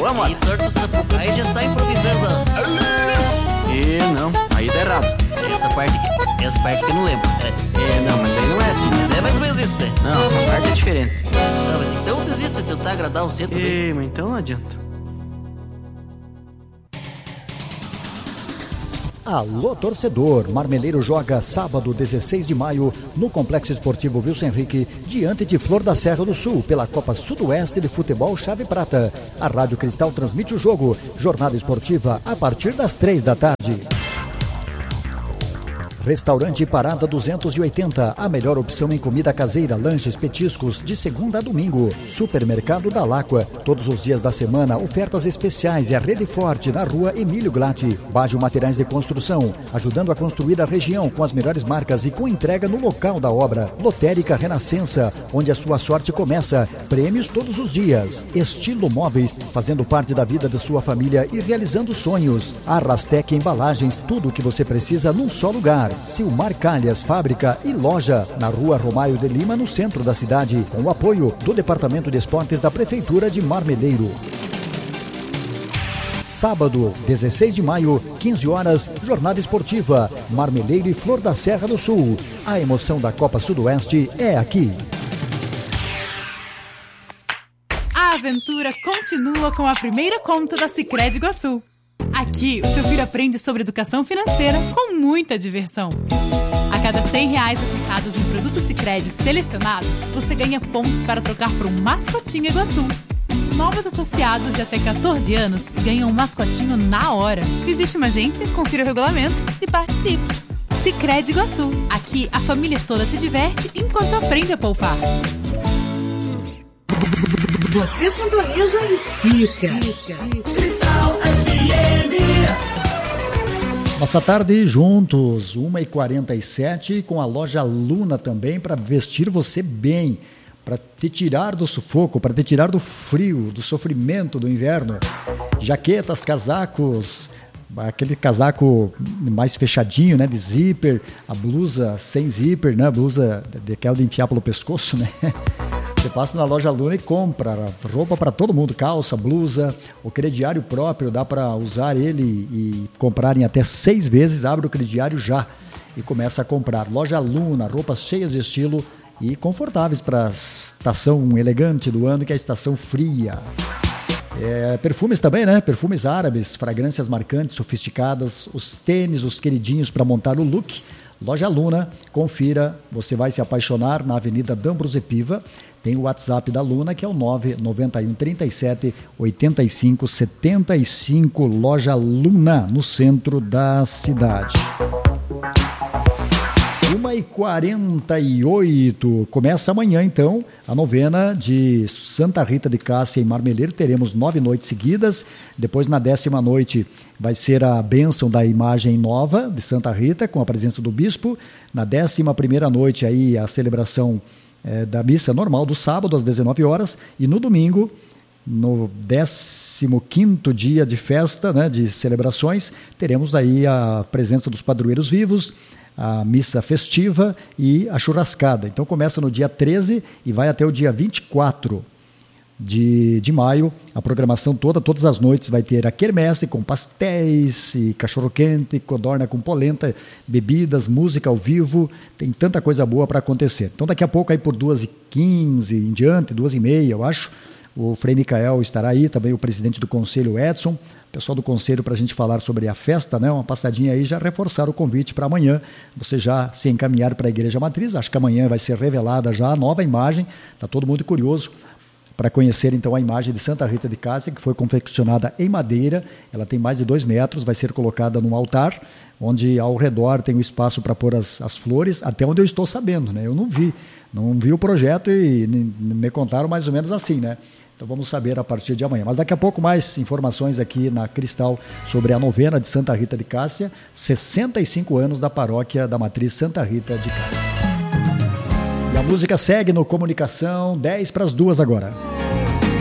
Vamos. E sorte o Sapucaí já sai improvisando. Não, aí tá errado. Essa parte que eu não lembro. Não, mas aí não é assim. Mas é mais ou menos isso, né? Não, essa parte é diferente. Não, mas então desista de tentar agradar o centro. Mas então não adianta. Alô, torcedor! Marmeleiro joga sábado, 16 de maio, no Complexo Esportivo Wilson Henrique, diante de Flor da Serra do Sul, pela Copa Sudoeste de Futebol Chave Prata. A Rádio Cristal transmite o jogo. Jornada esportiva a partir das 3 da tarde. Restaurante Parada 280, a melhor opção em comida caseira, lanches, petiscos, de segunda a domingo. Supermercado da Láqua, todos os dias da semana, ofertas especiais e a rede forte na rua Emílio Glatti. Bajo Materiais de Construção, ajudando a construir a região com as melhores marcas e com entrega no local da obra. Lotérica Renascença, onde a sua sorte começa. Prêmios todos os dias. Estilo Móveis, fazendo parte da vida da sua família e realizando sonhos. Arrastec Embalagens, tudo o que você precisa num só lugar. Silmar Calhas, fábrica e loja, na rua Romaio de Lima, no centro da cidade, com o apoio do Departamento de Esportes da Prefeitura de Marmeleiro. Sábado, 16 de maio, 15 horas, jornada esportiva, Marmeleiro e Flor da Serra do Sul. A emoção da Copa Sudoeste é aqui. A aventura continua com a primeira conta da Sicredi Iguaçu. Aqui, o seu filho aprende sobre educação financeira com muita diversão. A cada R$100 aplicados em produtos Sicredi selecionados, você ganha pontos para trocar por um mascotinho Iguaçu. Novos associados de até 14 anos ganham um mascotinho na hora. Visite uma agência, confira o regulamento e participe. Sicredi Iguaçu. Aqui, a família toda se diverte enquanto aprende a poupar. Você sintoniza e fica. Nossa tarde juntos, 1h47, com a loja Luna também, para vestir você bem, para te tirar do sufoco, para te tirar do frio, do sofrimento do inverno. Jaquetas, casacos, aquele casaco mais fechadinho, né, de zíper, a blusa sem zíper, né, a blusa daquela de enfiar pelo pescoço, né. Você passa na loja Luna e compra roupa para todo mundo, calça, blusa, o crediário próprio, dá para usar ele e comprar em até 6 vezes, abre o crediário já e começa a comprar. Loja Luna, roupas cheias de estilo e confortáveis para a estação elegante do ano, que é a estação fria. Perfumes também, né? Perfumes árabes, fragrâncias marcantes, sofisticadas, os tênis, os queridinhos para montar o look. Loja Luna, confira, você vai se apaixonar na Avenida D'Ambrosio Piva. Tem o WhatsApp da Luna, que é o 991 37 85 75, Loja Luna, no centro da cidade. 1h48, começa amanhã então a novena de Santa Rita de Cássia em Marmeleiro. Teremos 9 noites seguidas, depois na 10ª noite vai ser a bênção da imagem nova de Santa Rita, com a presença do bispo. Na 11ª noite aí a celebração da missa normal do sábado às 19 horas, e no domingo, no 15º dia de festa, né, de celebrações, teremos aí a presença dos padroeiros vivos, a missa festiva e a churrascada. Então começa no dia 13 e vai até o dia 24 de maio, a programação toda, todas as noites vai ter a quermesse com pastéis e cachorro-quente, codorna com polenta, bebidas, música ao vivo, tem tanta coisa boa para acontecer. Então daqui a pouco aí por 2h15 em diante, 2h30 eu acho, o Frei Micael estará aí, também o presidente do Conselho Edson, o pessoal do Conselho, para a gente falar sobre a festa, né? Uma passadinha aí, já reforçar o convite para amanhã, você já se encaminhar para a Igreja Matriz. Acho que amanhã vai ser revelada já a nova imagem, está todo mundo curioso para conhecer então a imagem de Santa Rita de Cássia, que foi confeccionada em madeira. Ela tem mais de 2 metros, vai ser colocada num altar, onde ao redor tem o espaço para pôr as flores, até onde eu estou sabendo, né? Eu não vi o projeto e me contaram mais ou menos assim, né? Então vamos saber a partir de amanhã. Mas daqui a pouco mais informações aqui na Cristal sobre a novena de Santa Rita de Cássia, 65 anos da paróquia da Matriz Santa Rita de Cássia. E a música segue no Comunicação, 10 para as 2 agora.